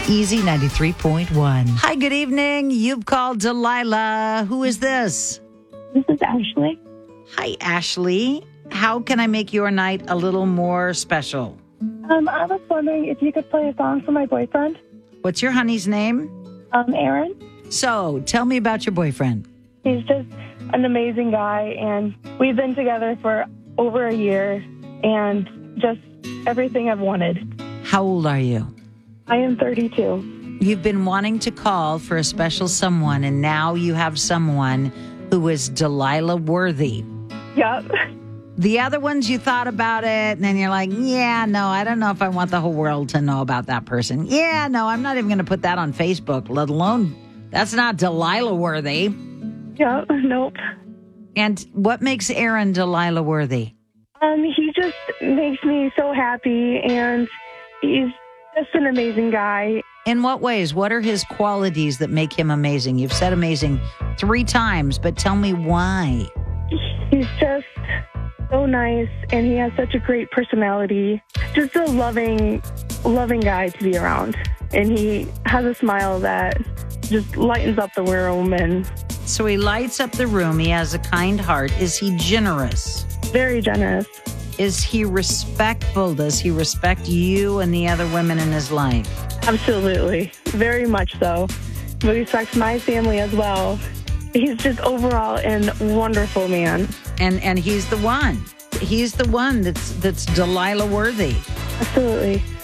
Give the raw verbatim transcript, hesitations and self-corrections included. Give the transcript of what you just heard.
Easy ninety-three point one. Hi, good evening. You've called Delilah. Who is this? This is Ashley. Hi, Ashley. How can I make your night a little more special? Um, I was wondering if you could play a song for my boyfriend, What's your honey's name? um, Aaron. So, tell me about your boyfriend. He's just an amazing guy, and we've been together for over a year, and just everything I've wanted. How old are you? I am thirty-two. You've been wanting to call for a special someone, and now you have someone who is Delilah worthy. Yep. The other ones, you thought about it, and then you're like, yeah, no, I don't know if I want the whole world to know about that person. Yeah, no, I'm not even going to put that on Facebook, let alone, that's not Delilah worthy. Yep. Nope. And what makes Aaron Delilah worthy? Um, he just makes me so happy, and he's just an amazing guy. In what ways? What are his qualities that make him amazing? You've said amazing three times, but tell me why. He's just so nice, and he has such a great personality. Just a loving, loving guy to be around. And he has a smile that just lightens up the room. And So he lights up the room. He has a kind heart. Is he generous? very generous. Is he respectful? Does he respect you and the other women in his life? Absolutely. Very much so. He respects my family as well. He's just overall a wonderful man. And and he's the one. He's the one that's that's Delilah worthy. Absolutely.